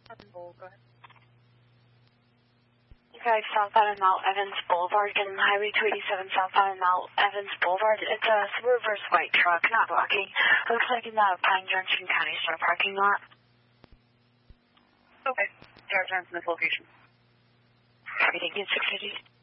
Go ahead. Okay, southbound Mount Evans Boulevard, getting Highway 287 southbound Mount Evans Boulevard. It's a reverse white truck, not blocking. Looks like in the Pine Junction County Store parking lot. Okay. Charge time from this location. Everything in 650.